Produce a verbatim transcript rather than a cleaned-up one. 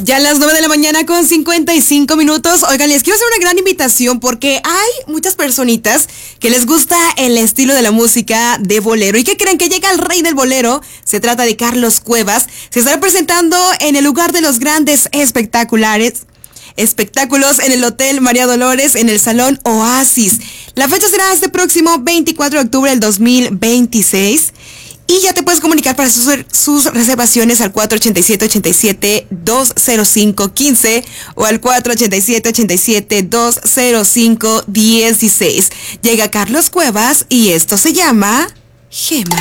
Ya a las nueve de la mañana con cincuenta y cinco minutos. Oigan, les quiero hacer una gran invitación porque hay muchas personitas que les gusta el estilo de la música de bolero. ¿Y qué creen? Que llega el rey del bolero. Se trata de Carlos Cuevas. Se estará presentando en el lugar de los grandes espectaculares. Espectáculos en el Hotel María Dolores, en el Salón Oasis. La fecha será este próximo veinticuatro de octubre del dos mil veintiséis. Y ya te puedes comunicar para sus, sus reservaciones al cuatro ochenta y siete, ochenta y siete, dos cero cinco, quince o al cuatro ochenta y siete, ochenta y siete, dos cero cinco, dieciséis. Llega Carlos Cuevas y esto se llama Gema.